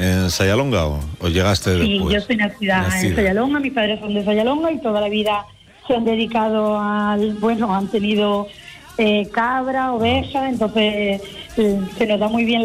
en Sayalonga o llegaste después? Sí, yo soy nacida en Sayalonga, mis padres son de Sayalonga y toda la vida se han dedicado han tenido cabra, oveja, entonces se nos da muy bien